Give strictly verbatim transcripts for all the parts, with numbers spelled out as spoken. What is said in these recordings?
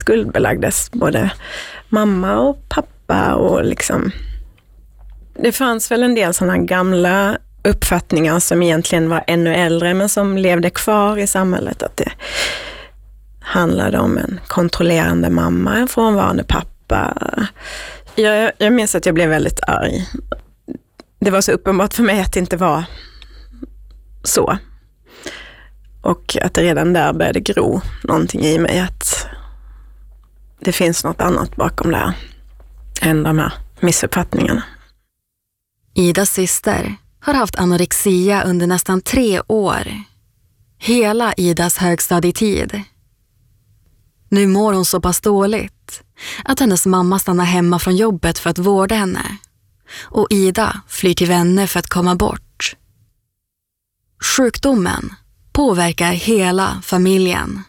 skuldbelagdes både mamma och pappa och liksom det fanns väl en del sådana gamla uppfattningar som egentligen var ännu äldre men som levde kvar i samhället, att det handlade om en kontrollerande mamma, en frånvarande pappa. Jag, jag minns att jag blev väldigt arg. Det var så uppenbart för mig att det inte var så. Och att det redan där började gro någonting i mig, att det finns något annat bakom det här än de här missuppfattningarna. Idas syster har haft anorexia under nästan tre år. Hela Idas högstadietid. Nu mår hon så pass dåligt att hennes mamma stannar hemma från jobbet för att vårda henne. Och Ida flyr till vänner för att komma bort. Sjukdomen påverkar hela familjen.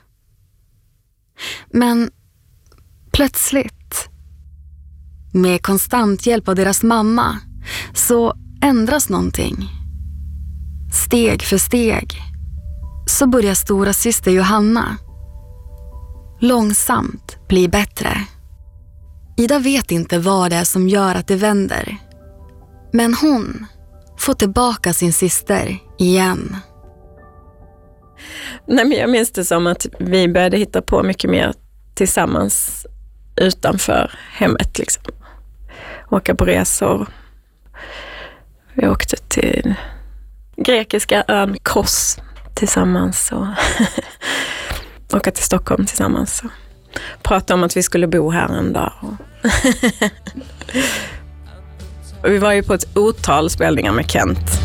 Men plötsligt, med konstant hjälp av deras mamma, så ändras någonting. Steg för steg så börjar stora syster Johanna långsamt bli bättre. Ida vet inte vad det är som gör att det vänder. Men hon får tillbaka sin syster igen. Nej, men jag minns det som att vi började hitta på mycket mer tillsammans utanför hemmet. Liksom. Åka på resor. Vi åkte till grekiska ön Kos tillsammans och åka till Stockholm tillsammans och prata om att vi skulle bo här en dag. Och vi var ju på ett otal spelningar med Kent.